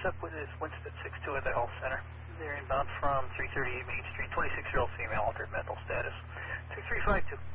up with is Winston 62 at the health center. They're inbound from 338 Main Street, 26-year-old female, altered mental status. 2352.